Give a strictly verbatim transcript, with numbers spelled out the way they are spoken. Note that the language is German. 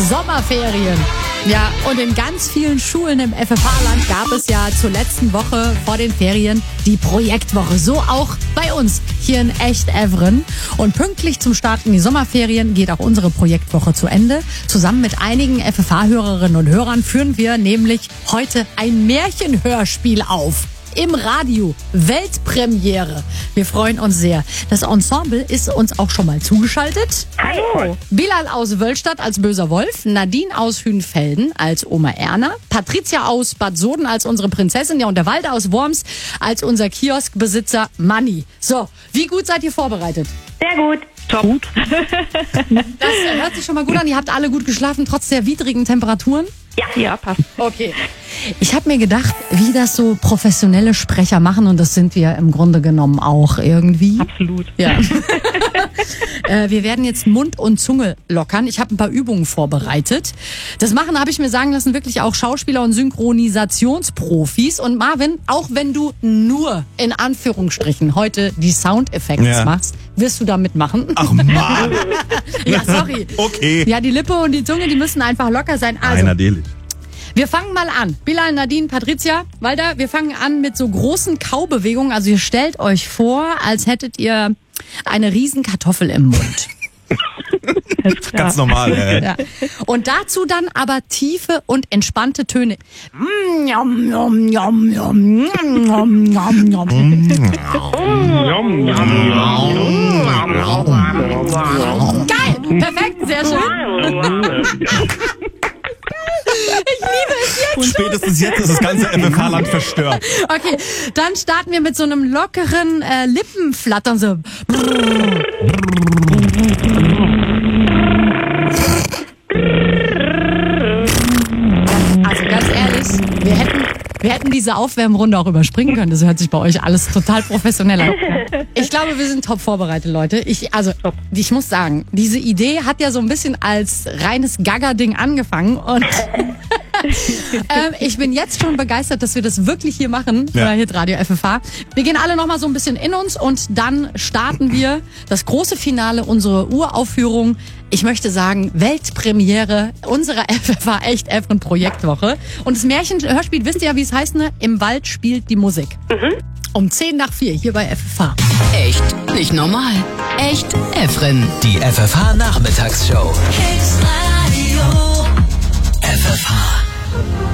Sommerferien. Ja, und in ganz vielen Schulen im F F H-Land gab es ja zur letzten Woche vor den Ferien die Projektwoche. So auch bei uns hier in Echt-Evren. Und pünktlich zum Start in die Sommerferien geht auch unsere Projektwoche zu Ende. Zusammen mit einigen F F H-Hörerinnen und Hörern führen wir nämlich heute ein Märchenhörspiel auf. Im Radio. Weltpremiere. Wir freuen uns sehr. Das Ensemble ist uns auch schon mal zugeschaltet. Hallo. Bilal aus Wöllstadt als böser Wolf, Nadine aus Hünfelden als Oma Erna, Patricia aus Bad Soden als unsere Prinzessin, ja, und der Walter aus Worms als unser Kioskbesitzer Manni. So, wie gut seid ihr vorbereitet? Sehr gut. Top. Gut. Das hört sich schon mal gut an. Ihr habt alle gut geschlafen, trotz der widrigen Temperaturen? Ja, ja, passt. Okay. Ich habe mir gedacht, wie das so professionelle Sprecher machen, und das sind wir im Grunde genommen auch irgendwie. Absolut. Ja. äh, wir werden jetzt Mund und Zunge lockern. Ich habe ein paar Übungen vorbereitet. Das machen, habe ich mir sagen lassen, wirklich auch Schauspieler und Synchronisationsprofis. Und Marvin, auch wenn du nur in Anführungsstrichen heute die Soundeffekte Ja. machst, wirst du da mitmachen. Ach Mann. Ja, sorry. Okay. Ja, die Lippe und die Zunge, die müssen einfach locker sein. Also, Einer Delig. wir fangen mal an. Bilal, Nadine, Patricia, Walter, wir fangen an mit so großen Kaubewegungen. Also ihr stellt euch vor, als hättet ihr eine riesen Kartoffel im Mund. Ganz normal, ey. Ja. Und dazu dann aber tiefe und entspannte Töne. Mm, yum, yum, yum, yum, yum, yum, yum. Geil, perfekt, sehr schön. Ich liebe es jetzt. Und spätestens jetzt ist das ganze F F H-Land verstört. Okay, dann starten wir mit so einem lockeren äh, Lippenflattern. So. Also ganz ehrlich, wir hätten, wir hätten diese Aufwärmrunde auch überspringen können. Das hört sich bei euch alles total professionell an. Ich glaube, wir sind top vorbereitet, Leute. Ich, also, ich muss sagen, diese Idee hat ja so ein bisschen als reines Gaga-Ding angefangen und ähm, ich bin jetzt schon begeistert, dass wir das wirklich hier machen, Ja. bei Hitradio F F H. Wir gehen alle nochmal so ein bisschen in uns und dann starten wir das große Finale, unsere Uraufführung. Ich möchte sagen, Weltpremiere unserer F F H Echt-Evren Projektwoche. Und das Märchenhörspiel, wisst ihr ja, wie es heißt, ne? Im Wald spielt die Musik. Mhm. Um zehn nach vier hier bei F F H. Echt nicht normal. Echt Evren. Die F F H-Nachmittagsshow. Hits Radio. F F H.